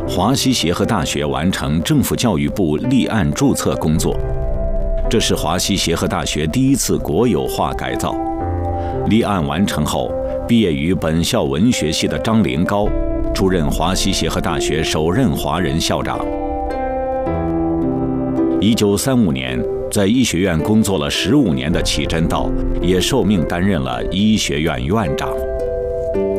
华西协和大学完成政府教育部立案注册工作，这是华西协和大学第一次国有化改造。立案完成后，毕业于本校文学系的张灵高出任华西协和大学首任华人校长。1935年，在医学院工作了15年的祁真道也受命担任了医学院院长。